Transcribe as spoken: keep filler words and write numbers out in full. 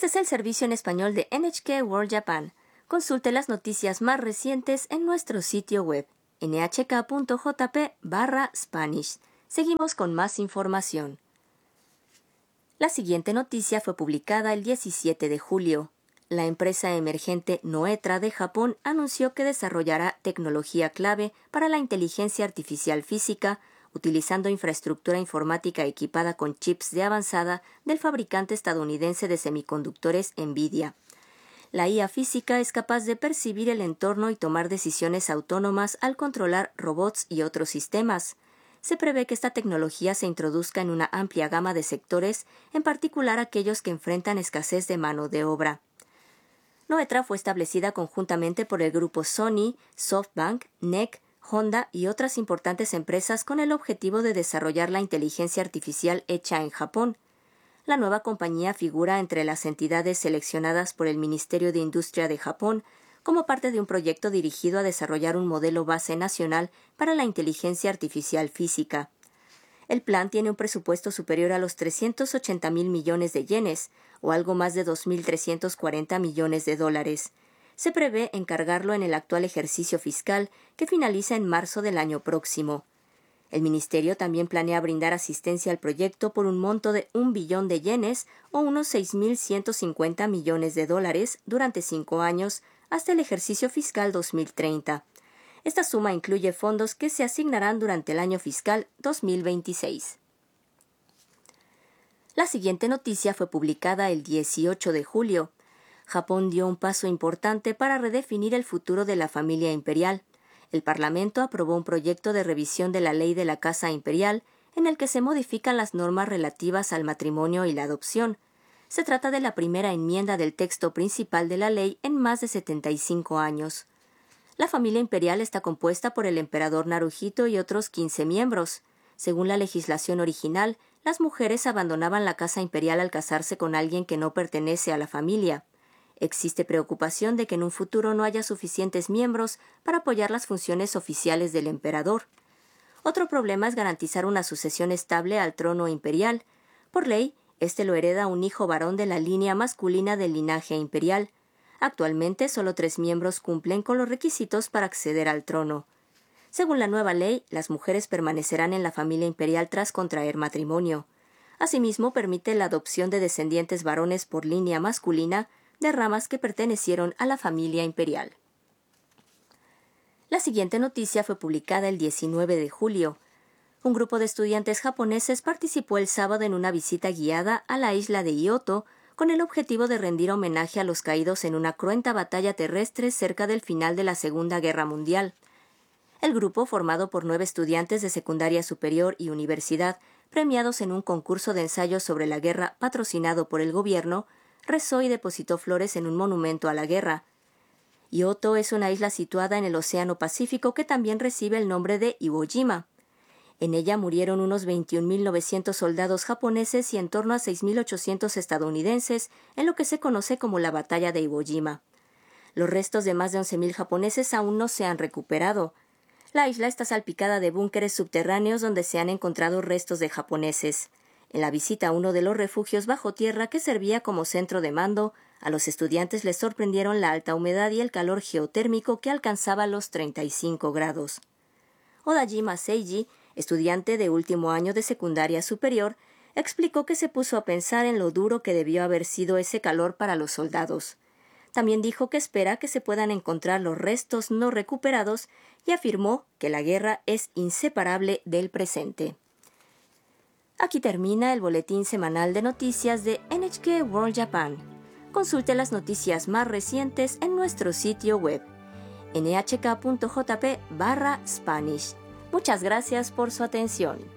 Este es el servicio en español de N H K World Japan. Consulte las noticias más recientes en nuestro sitio web ene hache ka punto jota pe barra Spanish. Seguimos con más información. La siguiente noticia fue publicada el diecisiete de julio. La empresa emergente Noetra de Japón anunció que desarrollará tecnología clave para la inteligencia artificial física, utilizando infraestructura informática equipada con chips de avanzada del fabricante estadounidense de semiconductores NVIDIA. La I A física es capaz de percibir el entorno y tomar decisiones autónomas al controlar robots y otros sistemas. Se prevé que esta tecnología se introduzca en una amplia gama de sectores, en particular aquellos que enfrentan escasez de mano de obra. Noetra fue establecida conjuntamente por el grupo Sony, SoftBank, N E C, Honda y otras importantes empresas con el objetivo de desarrollar la inteligencia artificial hecha en Japón. La nueva compañía figura entre las entidades seleccionadas por el Ministerio de Industria de Japón como parte de un proyecto dirigido a desarrollar un modelo base nacional para la inteligencia artificial física. El plan tiene un presupuesto superior a los trescientos ochenta mil millones de yenes, o algo más de dos mil trescientos cuarenta millones de dólares. Se prevé encargarlo en el actual ejercicio fiscal, que finaliza en marzo del año próximo. El ministerio también planea brindar asistencia al proyecto por un monto de un billón de yenes, o unos seis mil ciento cincuenta millones de dólares, durante cinco años, hasta el ejercicio fiscal dos mil treinta. Esta suma incluye fondos que se asignarán durante el año fiscal dos mil veintiséis. La siguiente noticia fue publicada el dieciocho de julio. Japón dio un paso importante para redefinir el futuro de la familia imperial. El Parlamento aprobó un proyecto de revisión de la ley de la Casa Imperial, en el que se modifican las normas relativas al matrimonio y la adopción. Se trata de la primera enmienda del texto principal de la ley en más de setenta y cinco años. La familia imperial está compuesta por el emperador Naruhito y otros quince miembros. Según la legislación original, las mujeres abandonaban la casa imperial al casarse con alguien que no pertenece a la familia. Existe preocupación de que en un futuro no haya suficientes miembros para apoyar las funciones oficiales del emperador. Otro problema es garantizar una sucesión estable al trono imperial. Por ley, este lo hereda un hijo varón de la línea masculina del linaje imperial. Actualmente, solo tres miembros cumplen con los requisitos para acceder al trono. Según la nueva ley, las mujeres permanecerán en la familia imperial tras contraer matrimonio. Asimismo, permite la adopción de descendientes varones por línea masculina de ramas que pertenecieron a la familia imperial. La siguiente noticia fue publicada el diecinueve de julio. Un grupo de estudiantes japoneses participó el sábado en una visita guiada a la isla de Ioto con el objetivo de rendir homenaje a los caídos en una cruenta batalla terrestre cerca del final de la Segunda Guerra Mundial. El grupo, formado por nueve estudiantes de secundaria superior y universidad, premiados en un concurso de ensayos sobre la guerra patrocinado por el gobierno, rezó y depositó flores en un monumento a la guerra. Ioto es una isla situada en el Océano Pacífico que también recibe el nombre de Iwo Jima. En ella murieron unos veintiún mil novecientos soldados japoneses y en torno a seis mil ochocientos estadounidenses en lo que se conoce como la Batalla de Iwo Jima. Los restos de más de once mil japoneses aún no se han recuperado. La isla está salpicada de búnkeres subterráneos donde se han encontrado restos de japoneses. En la visita a uno de los refugios bajo tierra que servía como centro de mando, a los estudiantes les sorprendieron la alta humedad y el calor geotérmico que alcanzaba los treinta y cinco grados. Odajima Seiji, estudiante de último año de secundaria superior, explicó que se puso a pensar en lo duro que debió haber sido ese calor para los soldados. También dijo que espera que se puedan encontrar los restos no recuperados y afirmó que la guerra es inseparable del presente. Aquí termina el boletín semanal de noticias de N H K World Japan. Consulte las noticias más recientes en nuestro sitio web ene hache ka punto jota pe barra Spanish. Muchas gracias por su atención.